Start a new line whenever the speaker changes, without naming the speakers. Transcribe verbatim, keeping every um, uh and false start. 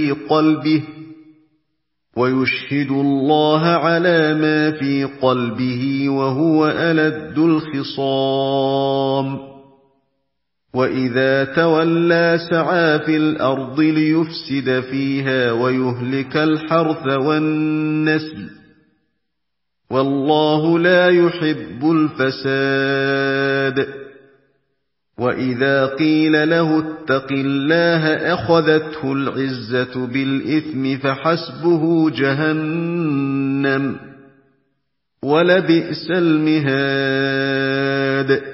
قلبه ويشهد الله على ما في قلبه وهو ألد الخصام وإذا تولى سعى في الأرض ليفسد فيها ويهلك الحرث والنسل والله لا يحب الفساد وإذا قيل له اتق الله أخذته العزة بالإثم فحسبه جهنم ولبئس المهاد